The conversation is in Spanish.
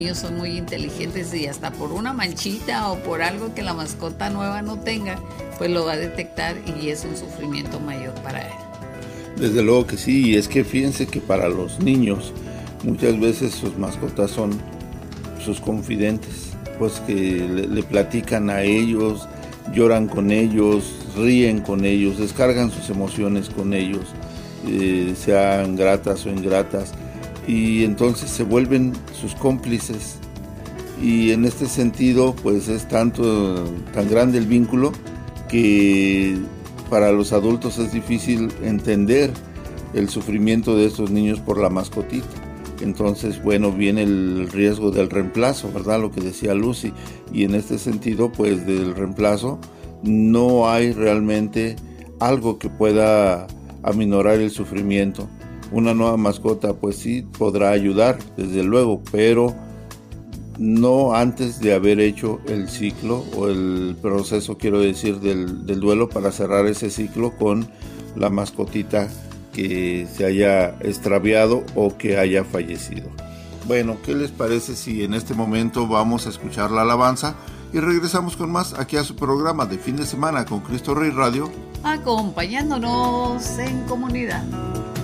Ellos son muy inteligentes y hasta por una manchita o por algo que la mascota nueva no tenga, pues lo va a detectar y es un sufrimiento mayor para él. Desde luego que sí, y es que fíjense que para los niños muchas veces sus mascotas son sus confidentes, pues que le platican a ellos, lloran con ellos, ríen con ellos, descargan sus emociones con ellos, sean gratas o ingratas, y entonces se vuelven sus cómplices. Y en este sentido, pues es tan grande el vínculo que para los adultos es difícil entender el sufrimiento de estos niños por la mascotita. Entonces, bueno, viene el riesgo del reemplazo, ¿verdad? Lo que decía Lucy. Y en este sentido, pues del reemplazo, no hay realmente algo que pueda aminorar el sufrimiento. Una nueva mascota, pues sí, podrá ayudar, desde luego, pero no antes de haber hecho el ciclo o el proceso, quiero decir, del duelo, para cerrar ese ciclo con la mascotita que se haya extraviado o que haya fallecido. Bueno, ¿qué les parece si en este momento vamos a escuchar la alabanza y regresamos con más aquí a su programa de fin de semana con Cristo Rey Radio, acompañándonos en comunidad?